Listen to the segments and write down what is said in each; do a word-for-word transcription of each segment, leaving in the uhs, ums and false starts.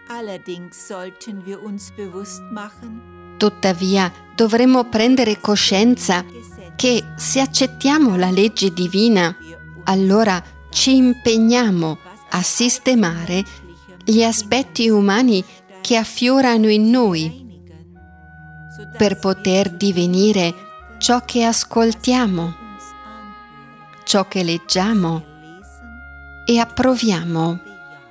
Allerdings sollten wir uns bewusst machen, Tuttavia, dovremmo prendere coscienza che se accettiamo la legge divina, allora ci impegniamo a sistemare gli aspetti umani che affiorano in noi per poter divenire ciò che ascoltiamo, ciò che leggiamo e approviamo.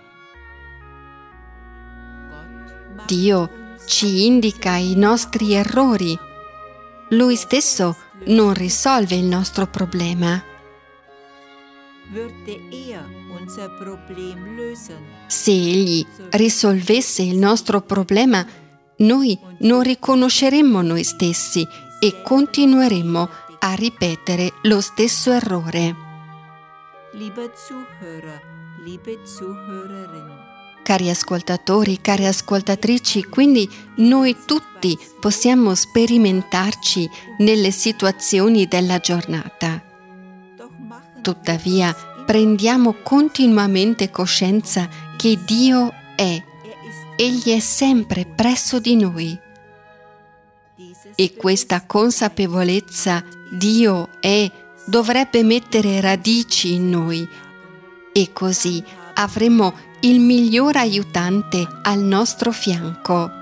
Dio ci indica i nostri errori. Lui stesso non risolve il nostro problema. würde er unser Problem lösen. Se Egli risolvesse il nostro problema, noi non riconosceremmo noi stessi e continueremmo a ripetere lo stesso errore. Lieber Zuhörer, liebe Zuhörerin, Cari ascoltatori, care ascoltatrici, quindi noi tutti possiamo sperimentarci nelle situazioni della giornata. doch machen Tuttavia, prendiamo continuamente coscienza che Dio è. er ist Egli è sempre presso di noi. dieses E questa consapevolezza Dio è dovrebbe mettere radici in noi e così avremo il miglior aiutante al nostro fianco.